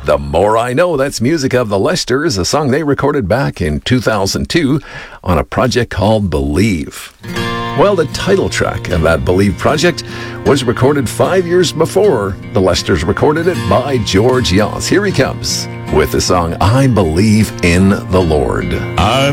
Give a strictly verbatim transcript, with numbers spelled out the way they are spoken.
The More I Know, that's music of the Lesters, a song they recorded back in two thousand two on a project called Believe. Well, the title track of that Believe project was recorded five years before the Lesters recorded it by George Yoss. Here he comes with the song I Believe in the Lord. I